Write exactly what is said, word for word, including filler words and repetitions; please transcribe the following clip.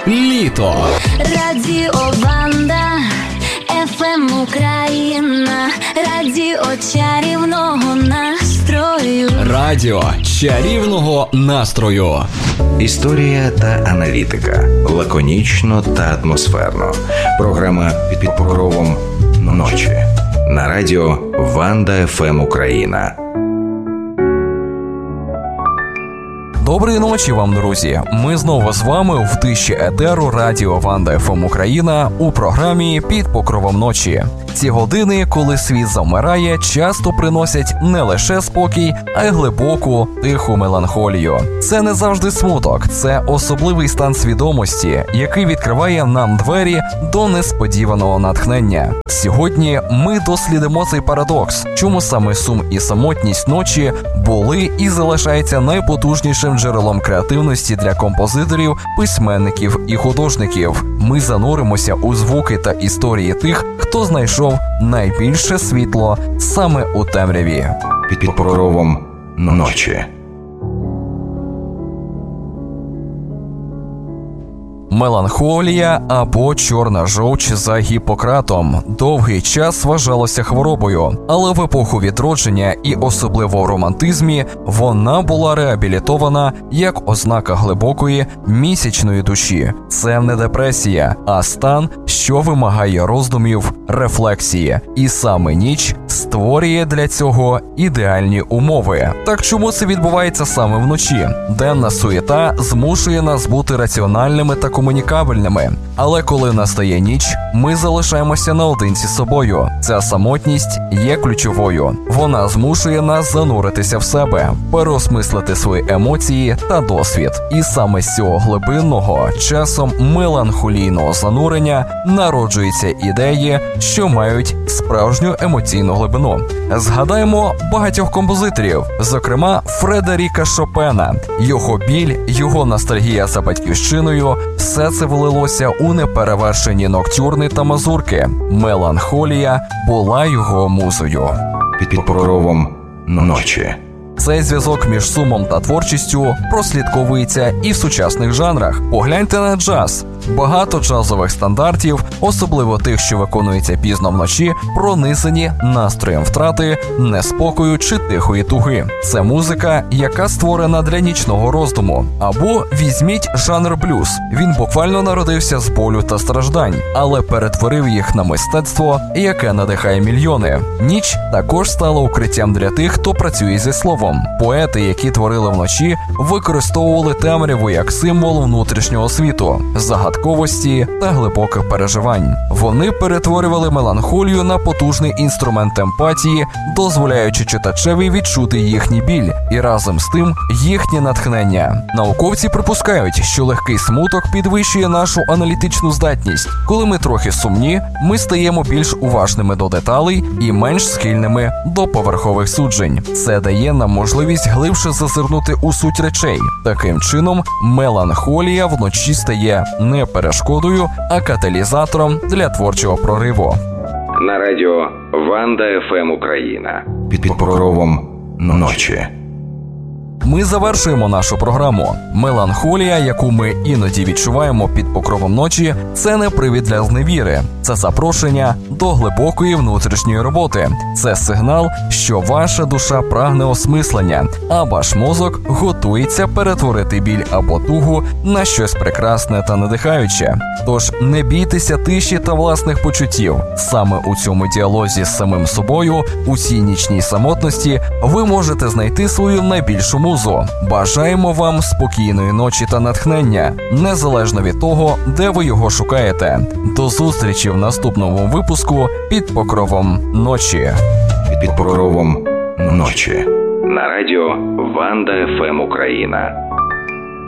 Літо. Радіо Ванда, еф ем Україна, радіо чарівного настрою. Радіо чарівного настрою. Історія та аналітика. Лаконічно та атмосферно. Програма «Під покровом ночі». На радіо Ванда еф ем Україна. Доброї ночі вам, друзі! Ми знову з вами в тиші етеру радіо Ванда еф ем Україна у програмі «Під покровом ночі». Ці години, коли світ завмирає, часто приносять не лише спокій, а й глибоку, тиху меланхолію. Це не завжди смуток, це особливий стан свідомості, який відкриває нам двері до несподіваного натхнення. Сьогодні ми дослідимо цей парадокс, чому саме сум і самотність ночі були і залишаються найпотужнішим джерелом креативності для композиторів, письменників і художників. Ми зануримося у звуки та історії тих, хто знайшов найбільше світло саме у темряві. Під покровом ночі. Меланхолія або чорна жовч за Гіппократом довгий час вважалося хворобою, але в епоху відродження і особливо в романтизмі вона була реабілітована як ознака глибокої місячної душі. Це не депресія, а стан, що вимагає роздумів, рефлексії. І саме ніч створює для цього ідеальні умови. Так чому це відбувається саме вночі? Денна суєта змушує нас бути раціональними та комунікабельними. Але коли настає ніч, ми залишаємося наодинці з собою. Ця самотність є ключовою. Вона змушує нас зануритися в себе, переосмислити свої емоції та досвід. І саме з цього глибинного, часом меланхолійного занурення народжуються ідеї, що мають справжню емоційну глибину. Згадаємо багатьох композиторів, зокрема Фредеріка Шопена. Його біль, його ностальгія за батьківщиною – все це влилося у неперевершені ноктюрни та мазурки. Меланхолія була його музою. Під покровом ночі. Цей зв'язок між сумом та творчістю прослідковується і в сучасних жанрах. Погляньте на джаз. Багато джазових стандартів, особливо тих, що виконуються пізно вночі, пронизані настроєм втрати, неспокою чи тихої туги. Це музика, яка створена для нічного роздуму. Або візьміть жанр блюз. Він буквально народився з болю та страждань, але перетворив їх на мистецтво, яке надихає мільйони. Ніч також стала укриттям для тих, хто працює зі словом. Поети, які творили вночі, використовували темряву як символ внутрішнього світу, загадковості та глибоких переживань. Вони перетворювали меланхолію на потужний інструмент емпатії, дозволяючи читачеві відчути їхній біль і разом з тим їхнє натхнення. Науковці припускають, що легкий смуток підвищує нашу аналітичну здатність. Коли ми трохи сумні, ми стаємо більш уважними до деталей і менш схильними до поверхових суджень. Це дає нам можливість глибше зазирнути у суть речей. Таким чином, меланхолія вночі стає не перешкодою, а каталізатором для творчого прориву. На радіо Ванда еф ем Україна. Під покровом ночі. Ми завершуємо нашу програму. Меланхолія, яку ми іноді відчуваємо під покровом ночі, це не привід для зневіри. Це запрошення до глибокої внутрішньої роботи. Це сигнал, що ваша душа прагне осмислення, а ваш мозок готується перетворити біль або тугу на щось прекрасне та надихаюче. Тож не бійтеся тиші та власних почуттів. Саме у цьому діалозі з самим собою, у цій нічній самотності, ви можете знайти свою найбільшу музу. Бажаємо вам спокійної ночі та натхнення, незалежно від того, де ви його шукаєте. До зустрічі в наступному випуску «Під покровом ночі». Під покровом ночі. На радіо Ванда еф ем Україна.